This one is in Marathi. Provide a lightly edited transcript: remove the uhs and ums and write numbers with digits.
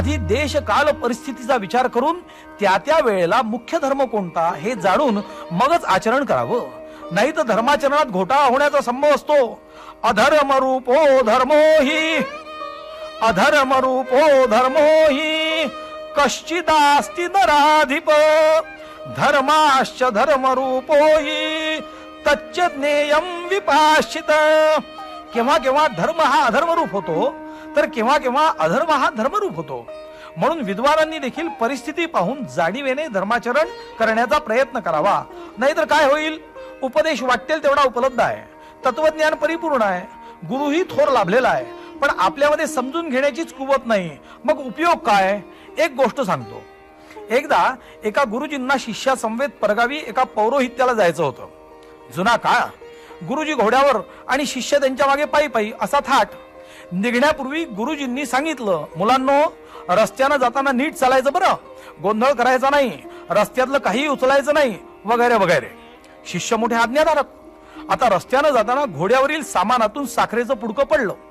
जी देश काल परिस्थितीचा विचार करून त्या त्या वेळेला मुख्य धर्म कोणता हे जाणून मगच आचरण करावं. नाही तर धर्माचरणात घोटाळा होण्याचा संभव असतो. अधर्म रूपो धर्मो हि अधर्म रूपो धर्मो हि कश्चिदास्ति नराधिप धर्माश्च धर्म रूपो हि तच्च ज्ञेयं विपाश्चित. केव्हा केव्हा धर्म हा अधर्म रूप होतो तर केव्हा केव्हा अधर्म हा धर्मरूप होतो. म्हणून विद्वानांनी देखील परिस्थिती पाहून जाणीवेने धर्माचरण करण्याचा प्रयत्न करावा. नाहीतर काय होईल, उपदेश वाटेल तेवढा उपलब्ध आहे, तत्वज्ञान परिपूर्ण आहे, गुरुही थोर लाभलेला आहे, पण आपल्यामध्ये समजून घेण्याचीच कुवत नाही. मग उपयोग काय? एक गोष्ट सांगतो. एकदा एका गुरुजींना शिष्या समवेत परगावी एका पौरोहित्याला जायचं होतं. जुना काळ, गुरुजी घोड्यावर आणि शिष्य त्यांच्या मागे पायी पायी असा थाट. निघण्यापूर्वी गुरुजींनी सांगितलं, मुलांनो, रस्त्यानं जाताना नीट चालायचं बरं, गोंधळ करायचा नाही, रस्त्यातलं काही उचलायचं नाही, वगैरे वगैरे. शिष्य मोठे आज्ञाधारक. आता रस्त्यानं जाताना घोड्यावरील सामानातून साखरेचं पुडकं पडलं.